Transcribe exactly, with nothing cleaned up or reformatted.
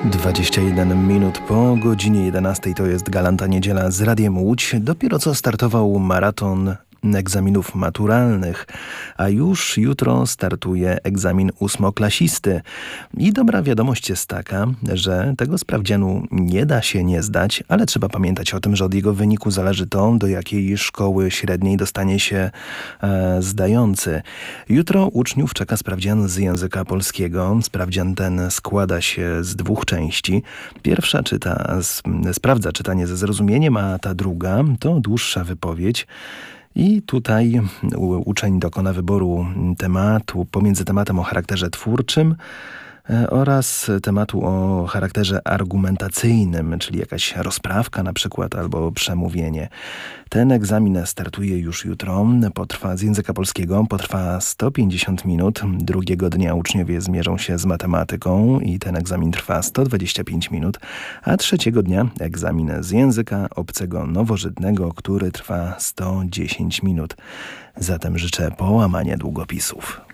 dwadzieścia jeden minut po godzinie jedenastej to jest Galanta Niedziela z Radiem Łódź. Dopiero co startował maraton egzaminów maturalnych, a już jutro startuje egzamin ósmoklasisty. I dobra wiadomość jest taka, że tego sprawdzianu nie da się nie zdać, ale trzeba pamiętać o tym, że od jego wyniku zależy to, do jakiej szkoły średniej dostanie się e, zdający. Jutro uczniów czeka sprawdzian z języka polskiego. Sprawdzian ten składa się z dwóch części. Pierwsza czyta, sprawdza czytanie ze zrozumieniem, a ta druga to dłuższa wypowiedź. I tutaj uczeń dokona wyboru tematu pomiędzy tematem o charakterze twórczym oraz tematu o charakterze argumentacyjnym, czyli jakaś rozprawka na przykład albo przemówienie. Ten egzamin startuje już jutro, potrwa z języka polskiego, potrwa sto pięćdziesiąt minut. Drugiego dnia uczniowie zmierzą się z matematyką i ten egzamin trwa sto dwadzieścia pięć minut, a trzeciego dnia egzamin z języka obcego nowożytnego, który trwa sto dziesięć minut. Zatem życzę połamania długopisów.